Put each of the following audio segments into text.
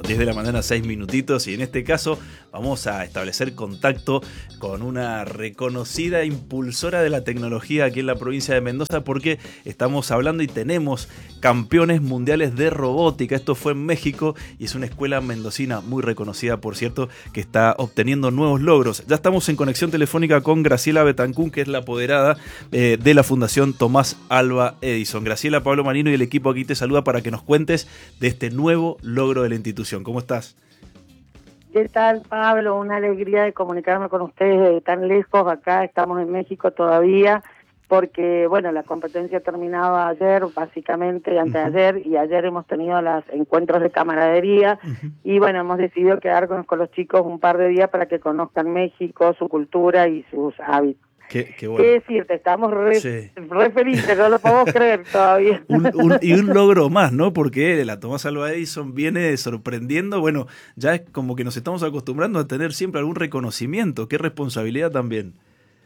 10 de la mañana, 6 minutitos, y en este caso vamos a establecer contacto con una reconocida impulsora de la tecnología aquí en la provincia de Mendoza, porque estamos hablando y tenemos campeones mundiales de robótica. Esto fue en México y es una escuela mendocina muy reconocida, por cierto, que está obteniendo nuevos logros. Ya estamos en conexión telefónica con Graciela Betancún, que es la apoderada de la Fundación Tomás Alva Edison. Graciela, Pablo Marino y el equipo aquí te saluda para que nos cuentes de este nuevo logro de la institución. ¿Cómo estás? ¿Qué tal, Pablo? Una alegría de comunicarme con ustedes de tan lejos. Acá estamos en México todavía, porque, bueno, la competencia terminaba ayer, básicamente anteayer, y ayer hemos tenido los encuentros de camaradería, y bueno, hemos decidido quedarnos con los chicos un par de días para que conozcan México, su cultura y sus hábitos. Qué bueno. ¿Qué decirte? Estamos re felices, no lo podemos creer todavía. Un logro más, ¿no? Porque la Tomás Alva Edison viene sorprendiendo. Bueno, ya es como que nos estamos acostumbrando a tener siempre algún reconocimiento. Qué responsabilidad también.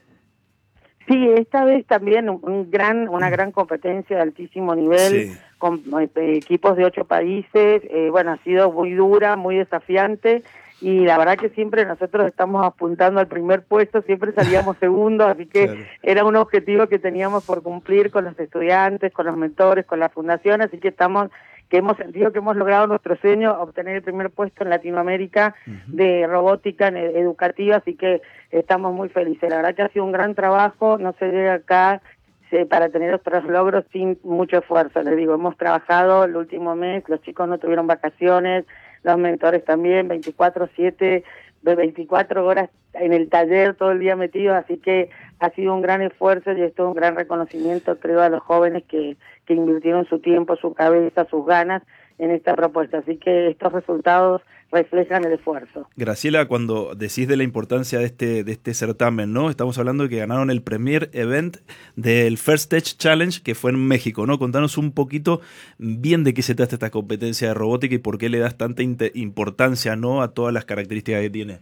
Sí, esta vez también una gran competencia de altísimo nivel, sí, con equipos de 8 países. Bueno, ha sido muy dura, muy desafiante. Y la verdad que siempre nosotros estamos apuntando al primer puesto, siempre salíamos segundos, así que claro, era un objetivo que teníamos por cumplir con los estudiantes, con los mentores, con la fundación, así que hemos sentido que hemos logrado nuestro sueño, obtener el primer puesto en Latinoamérica de robótica educativa, así que estamos muy felices. La verdad que ha sido un gran trabajo, no se llega acá para tener otros logros sin mucho esfuerzo. Les digo, hemos trabajado el último mes, los chicos no tuvieron vacaciones, los mentores también, 24/7, de 24 horas en el taller, todo el día metidos, así que ha sido un gran esfuerzo y esto es un gran reconocimiento, creo, a los jóvenes que invirtieron su tiempo, su cabeza, sus ganas en esta propuesta, así que estos resultados reflejan el esfuerzo. Graciela, cuando decís de la importancia de este certamen, ¿no? Estamos hablando de que ganaron el premier event del First Tech Challenge, que fue en México, ¿no? Contanos un poquito bien de qué se trata esta competencia de robótica y por qué le das tanta importancia, ¿no?, a todas las características que tiene.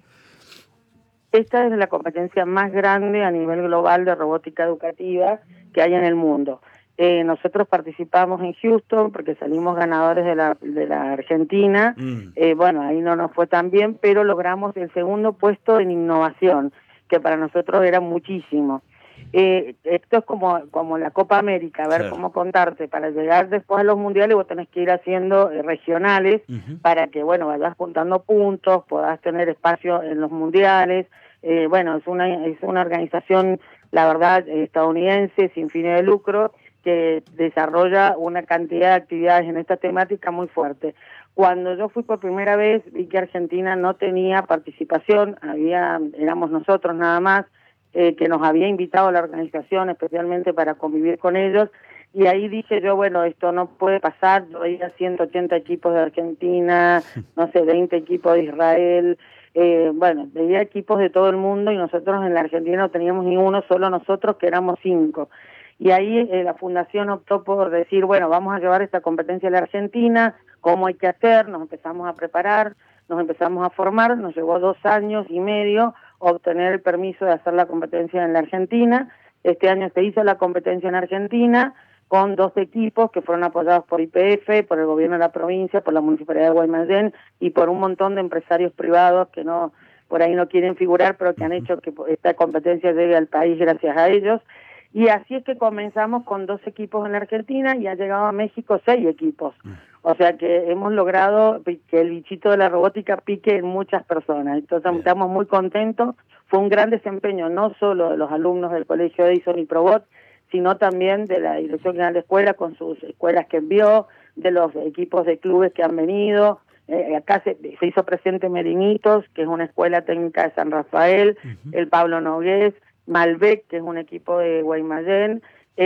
Esta es la competencia más grande a nivel global de robótica educativa que hay en el mundo. Nosotros participamos en Houston porque salimos ganadores de la Argentina. Bueno, ahí no nos fue tan bien, pero logramos el segundo puesto en innovación, que para nosotros era muchísimo. Esto es como la Copa América, a ver, claro, cómo contarte. Para llegar después a los mundiales vos tenés que ir haciendo regionales para que, bueno, vayas juntando puntos, podás tener espacio en los mundiales. Bueno, es una organización, la verdad, estadounidense, sin fines de lucro, que desarrolla una cantidad de actividades en esta temática muy fuerte. Cuando yo fui por primera vez, vi que Argentina no tenía participación, éramos nosotros nada más, que nos había invitado a la organización especialmente para convivir con ellos, y ahí dije yo, bueno, esto no puede pasar. Yo veía 180 equipos de Argentina, no sé, 20 equipos de Israel, bueno, veía equipos de todo el mundo y nosotros en la Argentina no teníamos ni uno, solo nosotros, que éramos 5. Y ahí la fundación optó por decir, bueno, vamos a llevar esta competencia a la Argentina, ¿cómo hay que hacer? Nos empezamos a preparar, nos empezamos a formar, nos llevó 2 años y medio obtener el permiso de hacer la competencia en la Argentina. Este año se hizo la competencia en Argentina con 2 equipos que fueron apoyados por YPF, por el gobierno de la provincia, por la municipalidad de Guaymallén y por un montón de empresarios privados que no, por ahí no quieren figurar, pero que han hecho que esta competencia llegue al país gracias a ellos. Y así es que comenzamos con 2 equipos en la Argentina y ha llegado a México 6 equipos. O sea que hemos logrado que el bichito de la robótica pique en muchas personas. Entonces estamos muy contentos. Fue un gran desempeño no solo de los alumnos del Colegio Edison y Probot, sino también de la Dirección General de Escuela con sus escuelas que envió, de los equipos de clubes que han venido. Acá se hizo presente Merinitos, que es una escuela técnica de San Rafael, el Pablo Nogués, Malbec, que es un equipo de Guaymallén,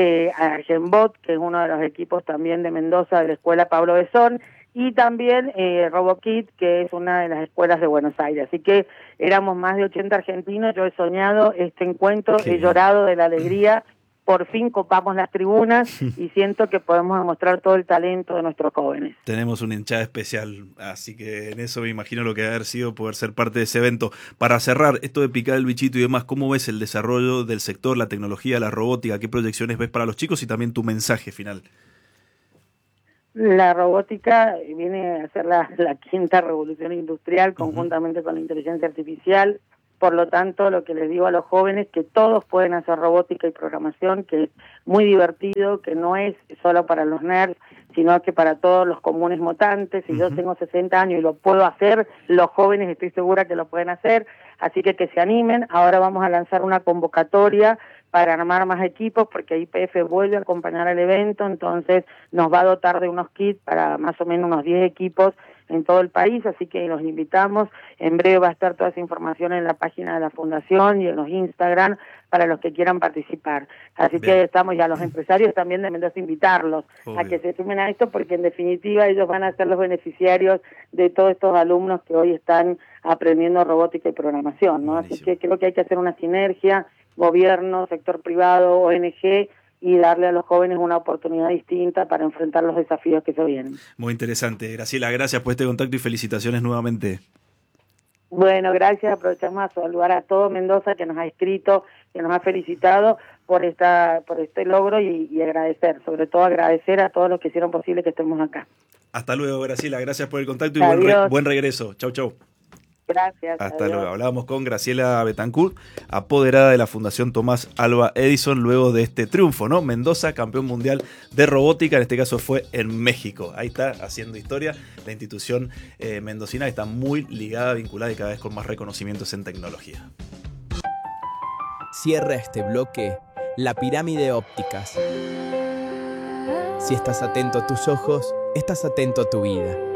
Argenbot, que es uno de los equipos también de Mendoza de la escuela Pablo Besón, y también RoboKit, que es una de las escuelas de Buenos Aires. Así que éramos más de 80 argentinos. Yo he soñado este encuentro, he llorado de la alegría. Por fin copamos las tribunas y siento que podemos demostrar todo el talento de nuestros jóvenes. Tenemos una hinchada especial, así que en eso me imagino lo que debe haber sido poder ser parte de ese evento. Para cerrar, esto de picar el bichito y demás, ¿cómo ves el desarrollo del sector, la tecnología, la robótica? ¿Qué proyecciones ves para los chicos y también tu mensaje final? La robótica viene a ser la quinta revolución industrial conjuntamente con la inteligencia artificial. Por lo tanto, lo que les digo a los jóvenes es que todos pueden hacer robótica y programación, que es muy divertido, que no es solo para los nerds, sino que para todos los comunes mutantes. Si yo tengo 60 años y lo puedo hacer, los jóvenes estoy segura que lo pueden hacer, así que se animen. Ahora vamos a lanzar una convocatoria para armar más equipos, porque YPF vuelve a acompañar el evento, entonces nos va a dotar de unos kits para más o menos unos 10 equipos en todo el país, así que los invitamos. En breve va a estar toda esa información en la página de la Fundación y en los Instagram para los que quieran participar. Así Bien. que estamos ya los empresarios también de Mendoza invitarlos a que se sumen a esto, porque en definitiva ellos van a ser los beneficiarios de todos estos alumnos que hoy están aprendiendo robótica y programación, ¿no? Buenísimo. Así que creo que hay que hacer una sinergia, gobierno, sector privado, ONG, y darle a los jóvenes una oportunidad distinta para enfrentar los desafíos que se vienen. Muy interesante. Graciela, gracias por este contacto y felicitaciones nuevamente. Bueno, gracias. Aprovechamos a saludar a todo Mendoza que nos ha escrito, que nos ha felicitado por este logro y agradecer, sobre todo agradecer a todos los que hicieron posible que estemos acá. Hasta luego, Graciela. Gracias por el contacto y buen regreso. Chau, chau. Gracias. Hasta luego. Hablábamos con Graciela Betancourt, apoderada de la Fundación Tomás Alva Edison, luego de este triunfo, ¿no? Mendoza, campeón mundial de robótica, en este caso fue en México. Ahí está, haciendo historia. La institución mendocina está muy ligada, vinculada y cada vez con más reconocimientos en tecnología. Cierra este bloque la pirámide ópticas. Si estás atento a tus ojos, estás atento a tu vida.